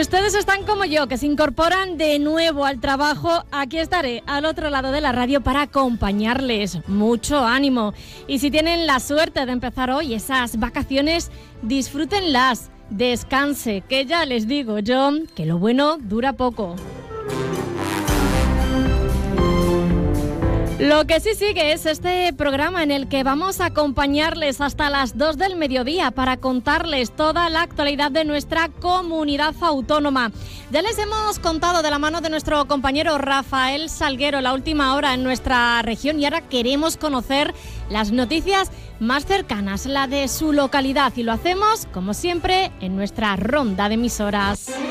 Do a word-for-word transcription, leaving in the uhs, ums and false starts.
ustedes están como yo, que se incorporan de nuevo al trabajo, aquí estaré al otro lado de la radio para acompañarles. Mucho ánimo. Y si tienen la suerte de empezar hoy esas vacaciones, disfrútenlas. Descanse, que ya les digo yo que lo bueno dura poco. Lo que sí sigue es este programa en el que vamos a acompañarles hasta las dos del mediodía para contarles toda la actualidad de nuestra comunidad autónoma. Ya les hemos contado de la mano de nuestro compañero Rafael Salguero la última hora en nuestra región y ahora queremos conocer las noticias más cercanas, la de su localidad, y lo hacemos, como siempre, en nuestra ronda de emisoras.